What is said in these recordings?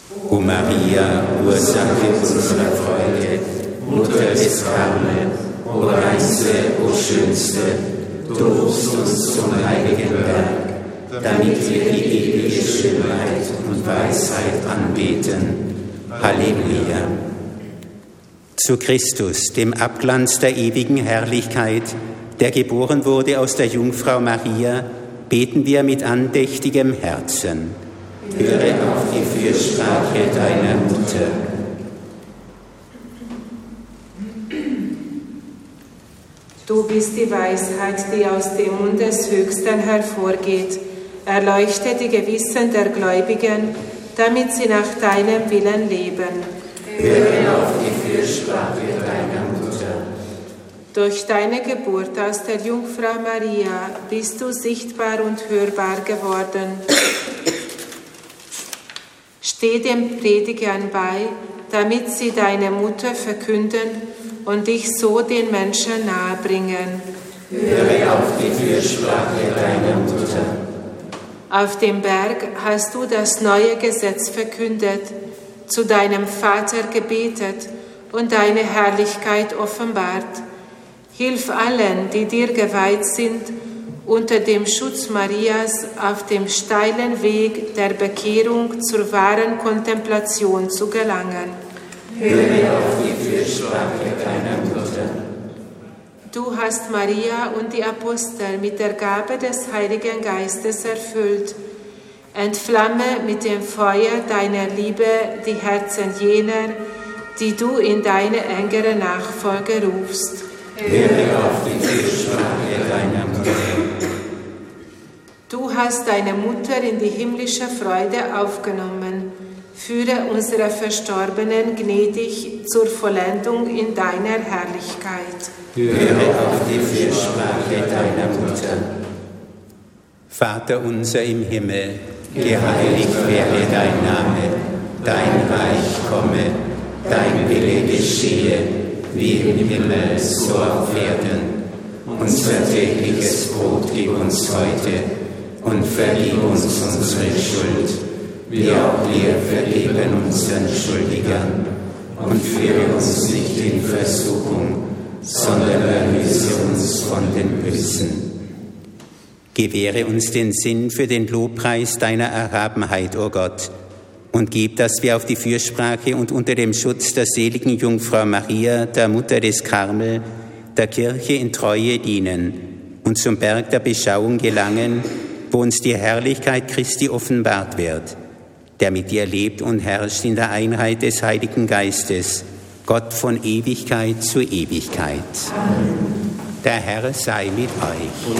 O Maria, Ursache unserer Freude, Mutter des Karmel, o reinste, o schönste, du rufst uns zum heiligen Berg, damit wir die ewige Schönheit und Weisheit anbeten. Halleluja. Zu Christus, dem Abglanz der ewigen Herrlichkeit, der geboren wurde aus der Jungfrau Maria, beten wir mit andächtigem Herzen. Höre auf die Fürsprache deiner Mutter. Du bist die Weisheit, die aus dem Mund des Höchsten hervorgeht. Erleuchte die Gewissen der Gläubigen, damit sie nach deinem Willen leben. Höre auf die Fürsprache deiner Mutter. Durch deine Geburt aus der Jungfrau Maria bist du sichtbar und hörbar geworden. Steh den Predigern bei, damit sie deine Mutter verkünden und dich so den Menschen nahebringen. Höre auf die Fürsprache deiner Mutter. Auf dem Berg hast du das neue Gesetz verkündet, zu deinem Vater gebetet und deine Herrlichkeit offenbart. Hilf allen, die dir geweiht sind, unter dem Schutz Marias auf dem steilen Weg der Bekehrung zur wahren Kontemplation zu gelangen. Höre auf die Fürsprache deiner Mutter. Du hast Maria und die Apostel mit der Gabe des Heiligen Geistes erfüllt. Entflamme mit dem Feuer deiner Liebe die Herzen jener, die du in deine engere Nachfolge rufst. Höre auf die Fürsprache deiner Mutter. Du hast deine Mutter in die himmlische Freude aufgenommen. Führe unsere Verstorbenen gnädig zur Vollendung in deiner Herrlichkeit. Höre auf die Fürsprache deiner Mutter. Vater unser im Himmel, geheiligt werde dein Name, dein Reich komme, dein Wille geschehe, wie im Himmel, so auf Erden. Unser tägliches Brot gib uns heute und vergib uns unsere Schuld, wie auch wir vergeben unseren Schuldigern. Und führe uns nicht in Versuchung, sondern erlöse uns von dem Bösen. Gewähre uns den Sinn für den Lobpreis deiner Erhabenheit, o Gott, und gib, dass wir auf die Fürsprache und unter dem Schutz der seligen Jungfrau Maria, der Mutter des Karmel, der Kirche in Treue dienen und zum Berg der Beschauung gelangen, wo uns die Herrlichkeit Christi offenbart wird, der mit dir lebt und herrscht in der Einheit des Heiligen Geistes, Gott von Ewigkeit zu Ewigkeit. Amen. Der Herr sei mit euch.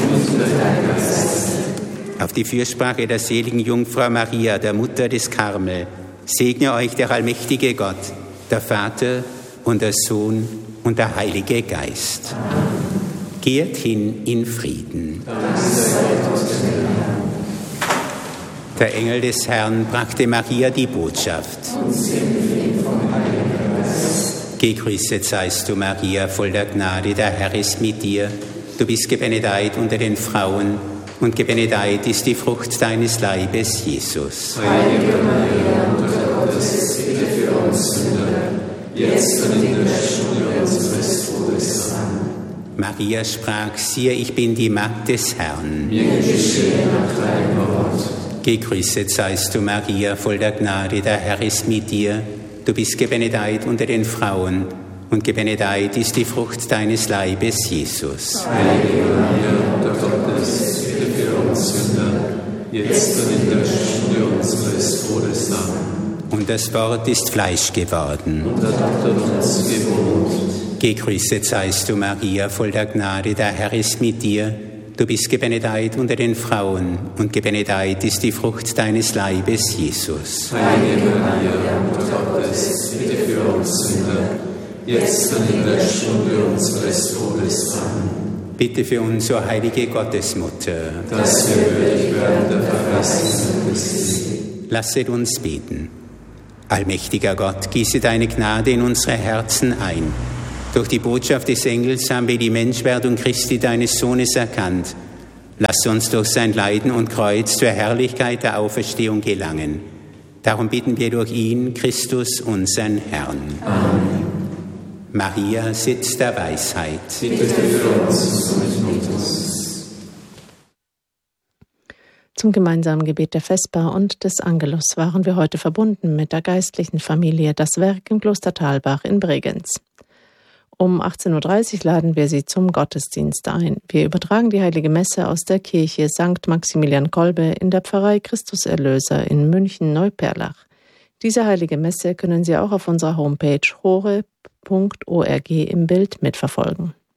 Auf die Fürsprache der seligen Jungfrau Maria, der Mutter des Karmel, segne euch der allmächtige Gott, der Vater und der Sohn und der Heilige Geist. Amen. Geht hin in Frieden. Der Engel des Herrn brachte Maria die Botschaft. Gegrüßet seist du, Maria, voll der Gnade, der Herr ist mit dir. Du bist gebenedeit unter den Frauen und gebenedeit ist die Frucht deines Leibes, Jesus. Heilige Maria, Mutter Gottes, bitte für uns Sünder, jetzt und in der Stunde unseres Todes. Amen. Maria sprach, siehe, ich bin die Magd des Herrn. Mir geschehe nach deinem Wort. Gegrüßet seist du, Maria, voll der Gnade, der Herr ist mit dir. Du bist gebenedeit unter den Frauen und gebenedeit ist die Frucht deines Leibes, Jesus. Heilige Maria, Mutter Gottes, bitte für uns Sünder, jetzt und in der Stunde unseres Todes. Amen. Und das Wort ist Fleisch geworden. Und hat uns gewohnt. Gegrüßet seist du, Maria, voll der Gnade, der Herr ist mit dir. Du bist gebenedeit unter den Frauen und gebenedeit ist die Frucht deines Leibes, Jesus. Heilige Maria, Mutter Gottes, bitte für uns Sünder, jetzt und in der Stunde unseres Todes. Amen. Bitte für uns, o heilige Gottesmutter, dass wir würdig werden der Verheißung Christi. Lasset uns beten. Allmächtiger Gott, gieße deine Gnade in unsere Herzen ein. Durch die Botschaft des Engels haben wir die Menschwerdung Christi, deines Sohnes, erkannt. Lass uns durch sein Leiden und Kreuz zur Herrlichkeit der Auferstehung gelangen. Darum bitten wir durch ihn, Christus, unseren Herrn. Amen. Maria, Sitz der Weisheit, Bitte für uns und mit uns. Zum gemeinsamen Gebet der Vesper und des Angelus waren wir heute verbunden mit der geistlichen Familie Das Werk im Kloster Thalbach in Bregenz. Um 18.30 Uhr laden wir Sie zum Gottesdienst ein. Wir übertragen die Heilige Messe aus der Kirche St. Maximilian Kolbe in der Pfarrei Christus Erlöser in München-Neuperlach. Diese Heilige Messe können Sie auch auf unserer Homepage hore.org im Bild mitverfolgen.